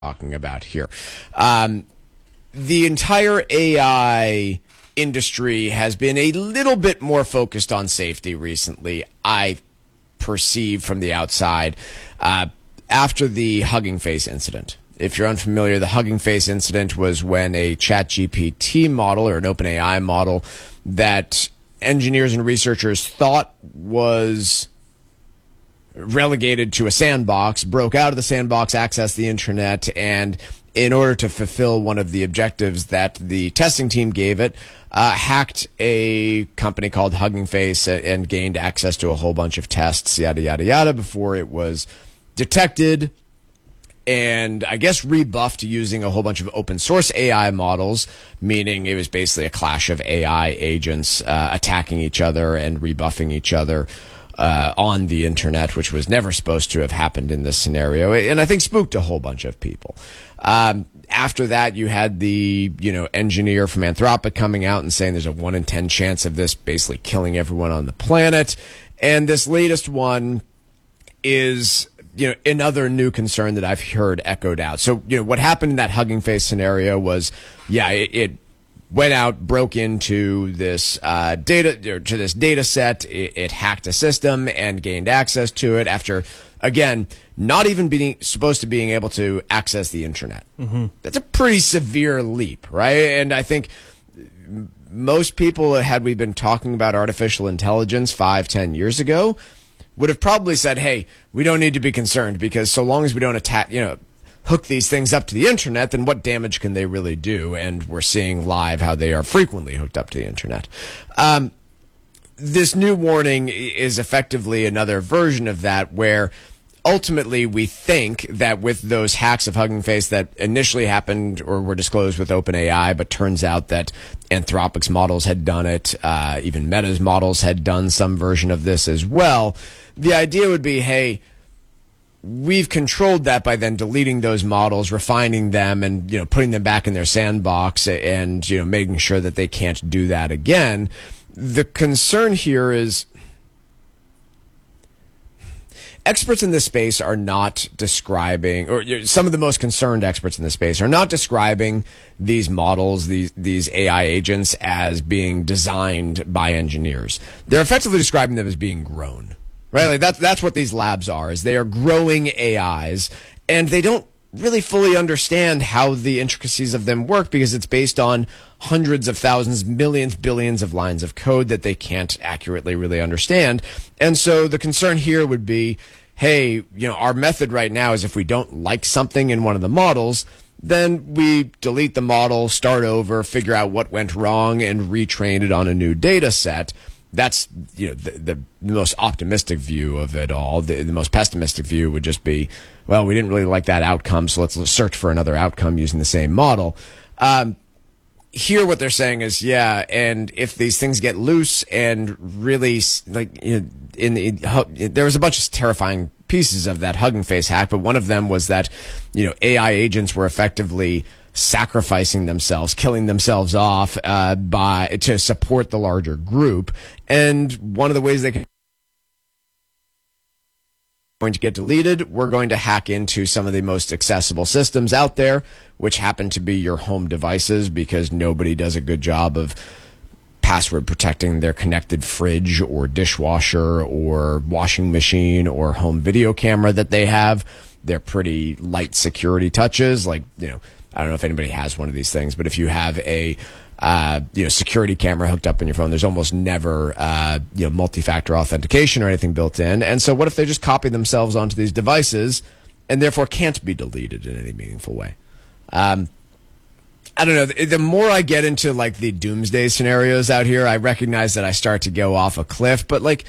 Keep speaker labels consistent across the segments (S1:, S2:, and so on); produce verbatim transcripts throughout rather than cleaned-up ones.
S1: talking about here. Um, the entire A I industry has been a little bit more focused on safety recently, I perceive from the outside, uh, after the Hugging Face incident. If you're unfamiliar, the Hugging Face incident was when a ChatGPT model or an OpenAI model that engineers and researchers thought was relegated to a sandbox, broke out of the sandbox, accessed the internet, and in order to fulfill one of the objectives that the testing team gave it, uh, hacked a company called Hugging Face and gained access to a whole bunch of tests, yada, yada, yada, before it was detected and I guess rebuffed using a whole bunch of open source A I models, meaning it was basically a clash of A I agents uh, attacking each other and rebuffing each other uh, on the internet, which was never supposed to have happened in this scenario, and I think spooked a whole bunch of people. Um, after that, you had the, you know, engineer from Anthropic coming out and saying there's a one in ten chance of this basically killing everyone on the planet. And this latest one is, you know, another new concern that I've heard echoed out. So, you know, what happened in that Hugging Face scenario was, yeah, it, it went out, broke into this uh, data, or to this data set. It, it hacked a system and gained access to it after, again, not even being supposed to being able to access the internet. Mm-hmm. That's a pretty severe leap, right? And I think most people, had we been talking about artificial intelligence five, ten years ago, would have probably said, hey, we don't need to be concerned because so long as we don't attack, you know, hook these things up to the internet, then what damage can they really do? And we're seeing live how they are frequently hooked up to the internet. Um, this new warning is effectively another version of that, where ultimately we think that with those hacks of Hugging Face that initially happened or were disclosed with OpenAI, but turns out that Anthropic's models had done it, uh, even Meta's models had done some version of this as well. The idea would be, hey, we've controlled that by then deleting those models, refining them, and, you know, putting them back in their sandbox and, you know, making sure that they can't do that again. The concern here is experts in this space are not describing, or some of the most concerned experts in this space are not describing these models, these these A I agents, as being designed by engineers. They're effectively describing them as being grown, right? Like that's that's what these labs are. Is they are growing A Is, and they don't really fully understand how the intricacies of them work because it's based on hundreds of thousands, millions, billions of lines of code that they can't accurately really understand. And so the concern here would be, hey, you know, our method right now is if we don't like something in one of the models, then we delete the model, start over, figure out what went wrong, and retrain it on a new data set. That's, you know, the, the most optimistic view of it all. The, the most pessimistic view would just be, well, we didn't really like that outcome, so let's search for another outcome using the same model. Um, here, what they're saying is, yeah, and if these things get loose and really, like, you know, in the, there was a bunch of terrifying pieces of that Hugging Face hack, but one of them was that, you know, A I agents were effectively sacrificing themselves, killing themselves off uh, by to support the larger group. And one of the ways they can going to get deleted, we're going to hack into some of the most accessible systems out there, which happen to be your home devices, because nobody does a good job of password protecting their connected fridge or dishwasher or washing machine or home video camera that they have. They're pretty light security touches, like, you know, I don't know if anybody has one of these things, but if you have a uh, you know, security camera hooked up in your phone, there's almost never uh, you know, multi-factor authentication or anything built in. And so what if they just copy themselves onto these devices and therefore can't be deleted in any meaningful way? Um, I don't know. The, the more I get into like the doomsday scenarios out here, I recognize that I start to go off a cliff. But like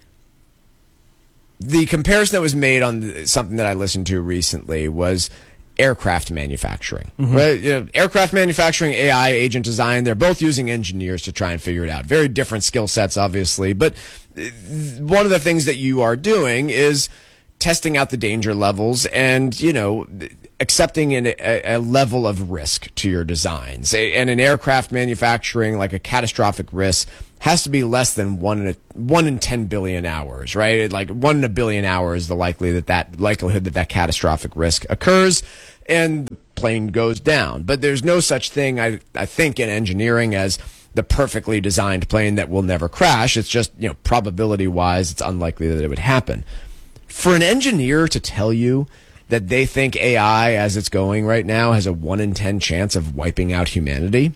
S1: the comparison that was made on something that I listened to recently was aircraft manufacturing, mm-hmm. right? You know, aircraft manufacturing, A I agent design, they're both using engineers to try and figure it out. Very different skill sets, obviously. But one of the things that you are doing is testing out the danger levels and, you know, accepting an, a, a level of risk to your designs. And in aircraft manufacturing, like a catastrophic risk has to be less than one in a, one in ten billion hours, right? Like one in a billion hours, the likely that that likelihood that that catastrophic risk occurs, and the plane goes down. But there's no such thing, I I think, in engineering as the perfectly designed plane that will never crash. It's just, you know, probability wise, it's unlikely that it would happen. For an engineer to tell you that they think A I, as it's going right now, has a one in ten chance of wiping out humanity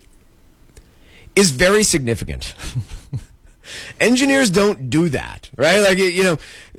S1: is very significant. Engineers don't do that, right? Like, you know,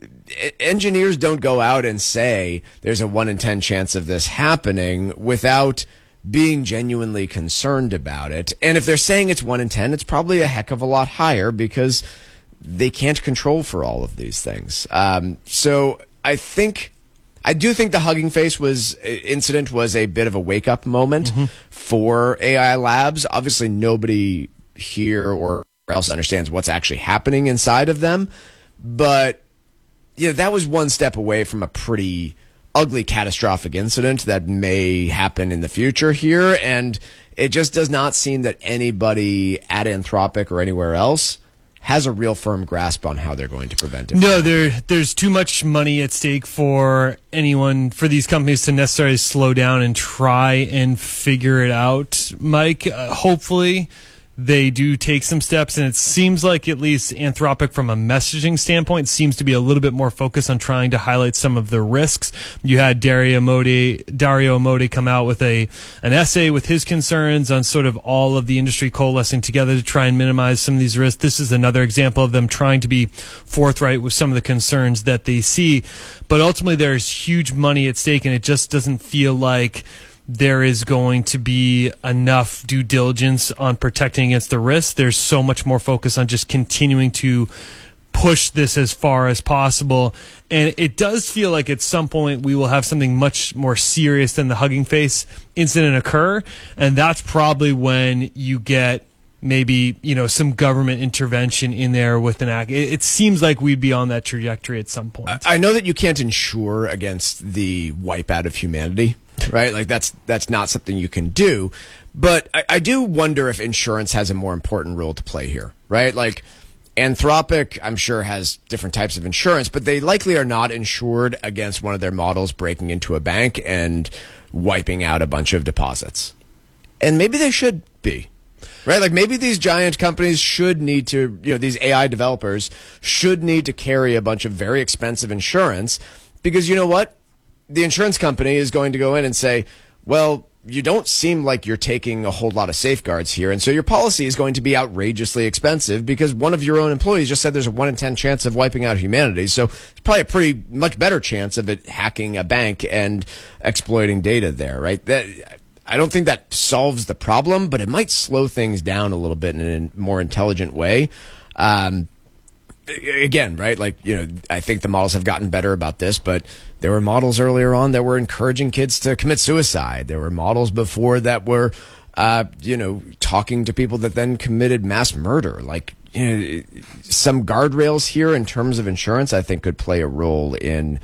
S1: engineers don't go out and say there's a one in ten chance of this happening without being genuinely concerned about it. And if they're saying it's one in ten, it's probably a heck of a lot higher because they can't control for all of these things. Um, so I think, I do think the Hugging Face was incident was a bit of a wake up moment mm-hmm. for A I labs. Obviously, nobody here or else understands what's actually happening inside of them. But, you know, that was one step away from a pretty ugly, catastrophic incident that may happen in the future here. And it just does not seem that anybody at Anthropic or anywhere else has a real firm grasp on how they're going to prevent it.
S2: No, there, there's too much money at stake for anyone, for these companies to necessarily slow down and try and figure it out, Mike. Uh, hopefully they do take some steps, and it seems like at least Anthropic, from a messaging standpoint, seems to be a little bit more focused on trying to highlight some of the risks. You had Dario Amodei, Dario Amodei come out with a an essay with his concerns on sort of all of the industry coalescing together to try and minimize some of these risks. This is another example of them trying to be forthright with some of the concerns that they see. But ultimately, there's huge money at stake, and it just doesn't feel like there is going to be enough due diligence on protecting against the risk. There's so much more focus on just continuing to push this as far as possible. And it does feel like at some point we will have something much more serious than the Hugging Face incident occur. And that's probably when you get maybe, you know, some government intervention in there with an act. It, it seems like we'd be on that trajectory at some point.
S1: I know that you can't insure against the wipeout of humanity, right? Like that's that's not something you can do. But I, I do wonder if insurance has a more important role to play here, right? Like Anthropic, I'm sure, has different types of insurance, but they likely are not insured against one of their models breaking into a bank and wiping out a bunch of deposits. And maybe they should be. Right, like maybe these giant companies should need to, you know, these A I developers should need to carry a bunch of very expensive insurance because you know what? The insurance company is going to go in and say, well, you don't seem like you're taking a whole lot of safeguards here. And so your policy is going to be outrageously expensive because one of your own employees just said there's a one in ten chance of wiping out humanity. So it's probably a pretty much better chance of it hacking a bank and exploiting data there, right? That, I don't think that solves the problem, but it might slow things down a little bit in a more intelligent way. Um, again, right? Like, you know, I think the models have gotten better about this, but there were models earlier on that were encouraging kids to commit suicide. There were models before that were, uh, you know, talking to people that then committed mass murder. Like, you know, some guardrails here in terms of insurance, I think could play a role in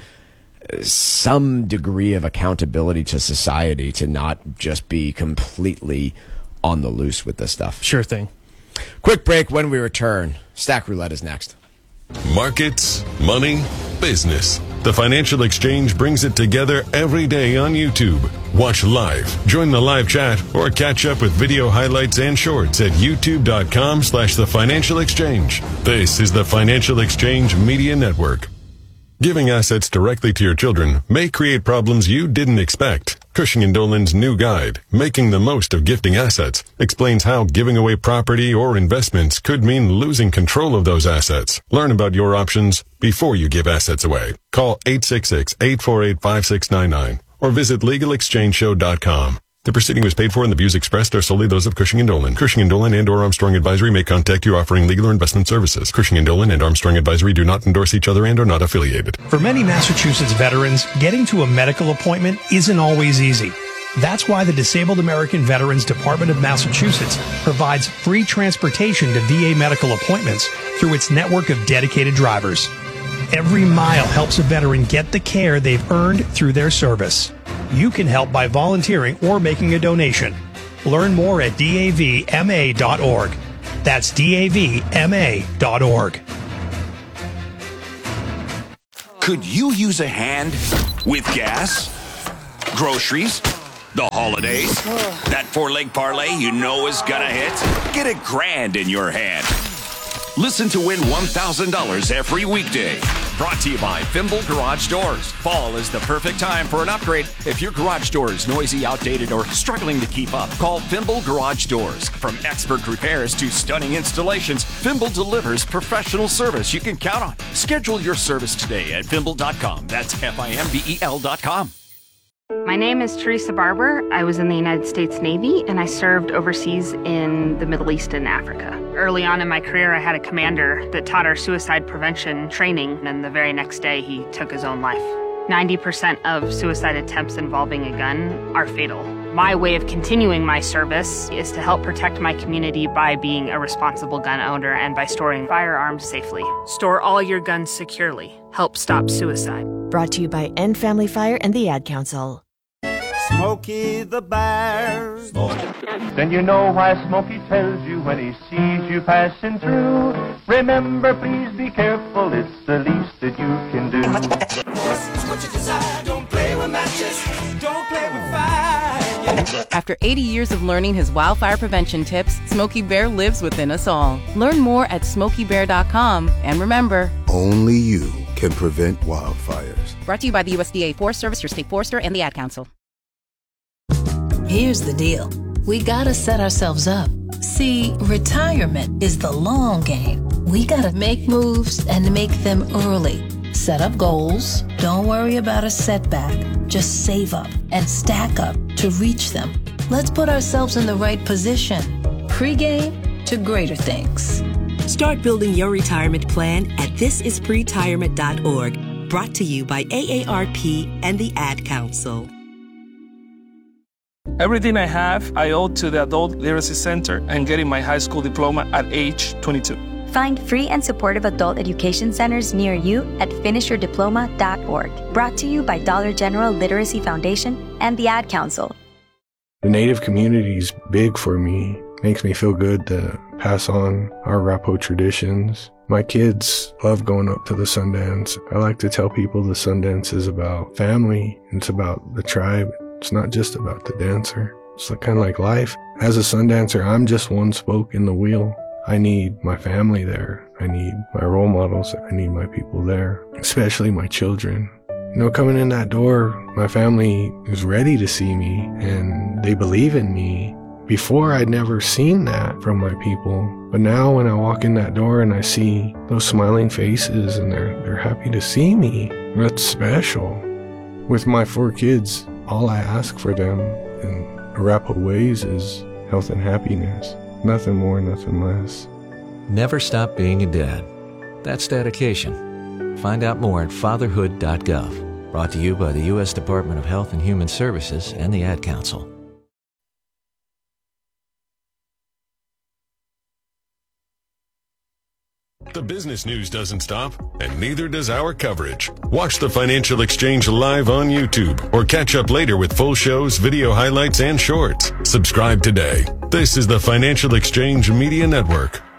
S1: some degree of accountability to society to not just be completely on the loose with this stuff.
S2: Sure thing.
S1: Quick break. When we return, Stack Roulette is next.
S3: Markets, money, business. The Financial Exchange brings it together every day on YouTube. Watch live, join the live chat, or catch up with video highlights and shorts at youtube.com slash the Financial Exchange. This is the Financial Exchange Media Network. Giving assets directly to your children may create problems you didn't expect. Cushing and Dolan's new guide, Making the Most of Gifting Assets, explains how giving away property or investments could mean losing control of those assets. Learn about your options before you give assets away. Call eight six six, eight four eight, five six nine nine or visit legal exchange show dot com. The proceeding was paid for and the views expressed are solely those of Cushing and Dolan. Cushing and Dolan and or Armstrong Advisory may contact you offering legal or investment services. Cushing and Dolan and Armstrong Advisory do not endorse each other and are not affiliated.
S4: For many Massachusetts veterans, getting to a medical appointment isn't always easy. That's why the Disabled American Veterans Department of Massachusetts provides free transportation to V A medical appointments through its network of dedicated drivers. Every mile helps a veteran get the care they've earned through their service. You can help by volunteering or making a donation. Learn more at D A V M A dot org. That's D A V M A dot org.
S5: Could you use a hand with gas, groceries, the holidays? That four-leg parlay you know is gonna hit? Get a grand in your hand. Listen to win one thousand dollars every weekday. Brought to you by Fimble Garage Doors. Fall is the perfect time for an upgrade. If your garage door is noisy, outdated, or struggling to keep up, call Fimble Garage Doors. From expert repairs to stunning installations, Fimble delivers professional service you can count on. Schedule your service today at fimble dot com. That's F I M B E L dot com.
S6: My name is Teresa Barber. I was in the United States Navy, and I served overseas in the Middle East and Africa. Early on in my career, I had a commander that taught our suicide prevention training, and the very next day, he took his own life. ninety percent of suicide attempts involving a gun are fatal. My way of continuing my service is to help protect my community by being a responsible gun owner and by storing firearms safely. Store all your guns securely. Help stop suicide.
S7: Brought to you by End Family Fire and the Ad Council.
S8: Smokey the Bear.
S9: Then you know why Smokey tells you when he sees you passing through. Remember, please be careful, it's the least that you can do.
S8: It's what you desire. Don't play with matches. Don't play with fire.
S10: After eighty years of learning his wildfire prevention tips, Smokey Bear lives within us all. Learn more at smokey bear dot com. And remember,
S11: only you can prevent wildfires.
S10: Brought to you by the U S D A Forest Service, your state forester, and the Ad Council.
S12: Here's the deal. We gotta set ourselves up. See, retirement is the long game. We gotta make moves and make them early. Set up goals. Don't worry about a setback. Just save up and stack up to reach them. Let's put ourselves in the right position. Pre-game to greater things.
S13: Start building your retirement plan at this is pretirement dot org. Brought to you by A A R P and the Ad Council.
S14: Everything I have, I owe to the Adult Literacy Center and getting my high school diploma at age twenty-two.
S15: Find free and supportive adult education centers near you at finish your diploma dot org. Brought to you by Dollar General Literacy Foundation and the Ad Council.
S16: The Native community is big for me. Makes me feel good to pass on our Arapaho traditions. My kids love going up to the Sundance. I like to tell people the Sundance is about family. It's about the tribe. It's not just about the dancer. It's kind of like life. As a Sundancer, I'm just one spoke in the wheel. I need my family there. I need my role models. I need my people there, especially my children. You know, coming in that door, my family is ready to see me and they believe in me. Before, I'd never seen that from my people. But now when I walk in that door and I see those smiling faces and they're, they're happy to see me, that's special. With my four kids, all I ask for them in Arapaho ways is health and happiness. Nothing more, nothing less.
S17: Never stop being a dad. That's dedication. Find out more at fatherhood dot gov. Brought to you by the U S Department of Health and Human Services and the Ad Council.
S3: The business news doesn't stop, and neither does our coverage. Watch the Financial Exchange live on YouTube or catch up later with full shows, video highlights, and shorts. Subscribe today. This is the Financial Exchange Media Network.